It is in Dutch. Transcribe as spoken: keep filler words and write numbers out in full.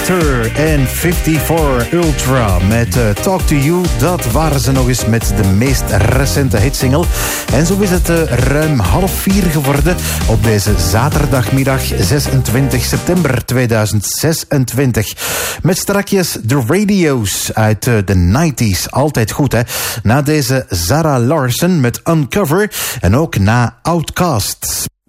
Carter en vijfenvijftig Ultra met uh, Talk to You. Dat waren ze nog eens met de meest recente hitsingle. En zo is het uh, ruim half vier geworden op deze zaterdagmiddag zesentwintig september tweeduizend zesentwintig. Met strakjes de radio's uit uh, de negentig. Altijd goed, hè? Na deze Zara Larsson met Uncover en ook na Outkast.